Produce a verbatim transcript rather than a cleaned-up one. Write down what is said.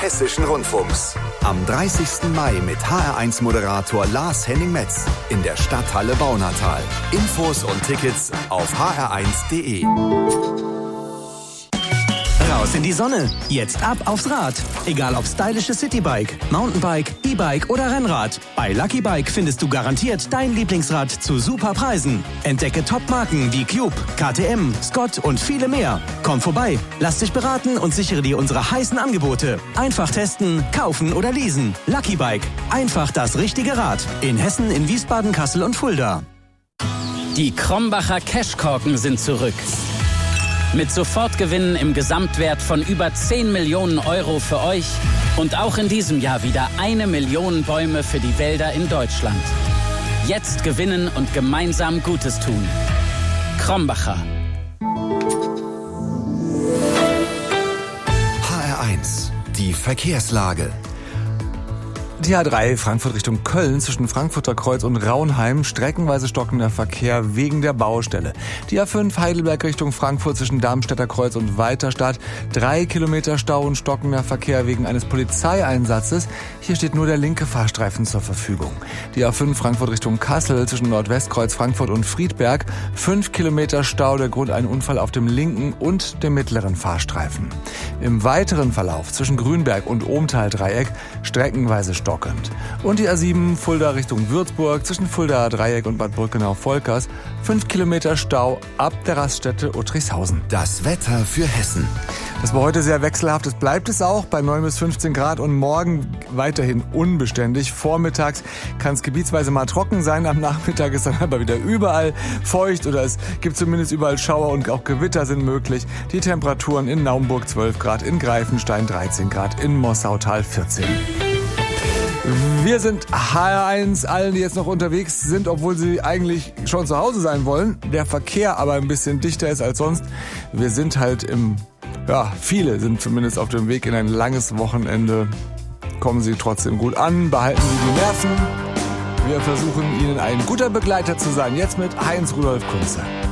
Hessischen Rundfunks. Am dreißigsten Mai mit H R eins Moderator Lars Henning Metz in der Stadthalle Baunatal. Infos und Tickets auf h r eins punkt d e. Raus in die Sonne. Jetzt ab aufs Rad. Egal ob stylisches Citybike, Mountainbike, E-Bike oder Rennrad. Bei Lucky Bike findest du garantiert dein Lieblingsrad zu super Preisen. Entdecke Top-Marken wie Cube, K T M, Scott und viele mehr. Komm vorbei, lass dich beraten und sichere dir unsere heißen Angebote. Einfach testen, kaufen oder leasen. Lucky Bike. Einfach das richtige Rad. In Hessen, in Wiesbaden, Kassel und Fulda. Die Krombacher Cashkorken sind zurück. Mit Sofortgewinnen im Gesamtwert von über zehn Millionen Euro für euch und auch in diesem Jahr wieder eine Million Bäume für die Wälder in Deutschland. Jetzt gewinnen und gemeinsam Gutes tun. Krombacher. H R eins, die Verkehrslage. Die A drei Frankfurt Richtung Köln zwischen Frankfurter Kreuz und Raunheim, streckenweise stockender Verkehr wegen der Baustelle. Die A fünf Heidelberg Richtung Frankfurt zwischen Darmstädter Kreuz und Weiterstadt, drei Kilometer Stau und stockender Verkehr wegen eines Polizeieinsatzes. Hier steht nur der linke Fahrstreifen zur Verfügung. Die A fünf Frankfurt Richtung Kassel zwischen Nordwestkreuz Frankfurt und Friedberg, fünf Kilometer Stau, der Grund ein Unfall auf dem linken und dem mittleren Fahrstreifen. Im weiteren Verlauf zwischen Grünberg und Ohmtal-Dreieck streckenweise Stau. Und die A sieben Fulda Richtung Würzburg zwischen Fulda Dreieck und Bad Brückenau-Volkers. fünf Kilometer Stau ab der Raststätte Uttrichshausen. Das Wetter für Hessen. Das war heute sehr wechselhaft. Es bleibt es auch bei neun bis fünfzehn Grad und morgen weiterhin unbeständig. Vormittags kann es gebietsweise mal trocken sein. Am Nachmittag ist dann aber wieder überall feucht oder es gibt zumindest überall Schauer und auch Gewitter sind möglich. Die Temperaturen in Naumburg zwölf Grad, in Greifenstein dreizehn Grad, in Mossautal vierzehn. Wir sind H R eins, allen, die jetzt noch unterwegs sind, obwohl sie eigentlich schon zu Hause sein wollen. Der Verkehr aber ein bisschen dichter ist als sonst. Wir sind halt im, ja, viele sind zumindest auf dem Weg in ein langes Wochenende. Kommen Sie trotzdem gut an, behalten Sie die Nerven. Wir versuchen Ihnen ein guter Begleiter zu sein. Jetzt mit Heinz Rudolf Kunze.